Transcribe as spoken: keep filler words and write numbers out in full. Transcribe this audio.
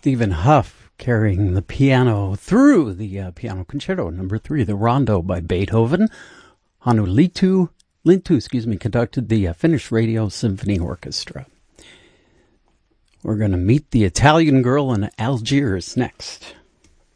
Stephen Huff carrying the piano through the uh, Piano Concerto number three, the Rondo by Beethoven. Hannu Lintu, Lintu, excuse me, conducted the uh, Finnish Radio Symphony Orchestra. We're going to meet the Italian girl in Algiers next.